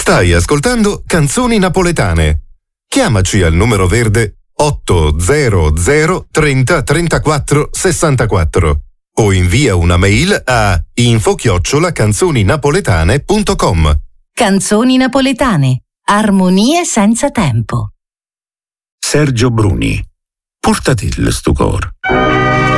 Stai ascoltando Canzoni Napoletane. Chiamaci al numero verde 800 30 34 64 o invia una mail a info@canzoninapoletane.com. Canzoni napoletane. Armonie senza tempo. Sergio Bruni. Portati il sto cor.